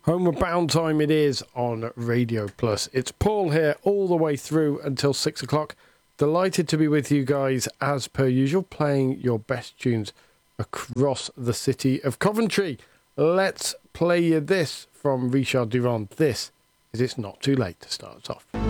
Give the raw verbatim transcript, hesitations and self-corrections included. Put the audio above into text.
Homeward Bound time it is on Radio Plus. It's Paul here all the way through until six o'clock. Delighted to be with you guys as per usual, playing your best tunes across the city of Coventry. Let's play you this from Richard Durand. This is It's Not Too Late to start us off.